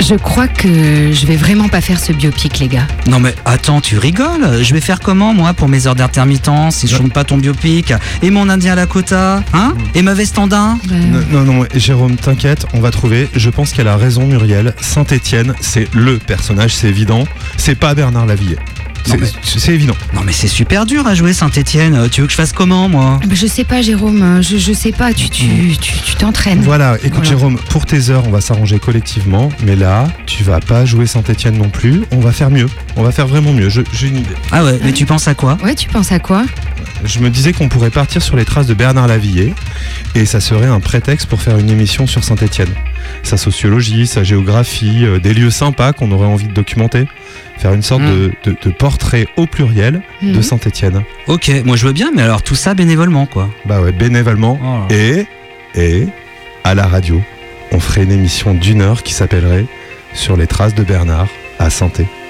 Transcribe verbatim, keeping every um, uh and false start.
Je crois que je vais vraiment pas faire ce biopic, les gars. Non mais attends, tu rigoles? Je vais faire comment moi pour mes heures d'intermittence si je tourne pas ton biopic? Et mon indien Lakota, hein? Et ma veste en daim? Ben, Non, non, non, Jérôme, t'inquiète, on va trouver. Je pense qu'elle a raison, Muriel. Saint-Étienne, c'est le personnage, c'est évident. C'est pas Bernard Lavilliers. C'est, Non, mais- c'est évident. Non mais c'est super dur à jouer Saint-Étienne. Tu veux que je fasse comment moi? ben, je sais pas, Jérôme, je, je sais pas, tu, tu, tu, tu t'entraînes. Voilà, écoute Voilà. Jérôme, pour tes heures, on va s'arranger collectivement. Mais là, tu vas pas jouer Saint-Étienne non plus. On va faire mieux. On va faire vraiment mieux. Je- j'ai une idée. Ah ouais, mais tu penses à quoi? Ouais, tu penses à quoi? Je me disais qu'on pourrait partir sur les traces de Bernard Lavilliers. Et ça serait un prétexte pour faire une émission sur Saint-Étienne. Sa sociologie, sa géographie, euh, des lieux sympas qu'on aurait envie de documenter. Faire une sorte Mm. de, de- de portrait au pluriel de Mhm. Saint-Étienne. Ok, moi je veux bien, mais alors tout ça bénévolement quoi. Bah ouais, bénévolement. Oh. Et, et, à la radio, on ferait une émission d'une heure qui s'appellerait Sur les traces de Bernard à Saint-Étienne.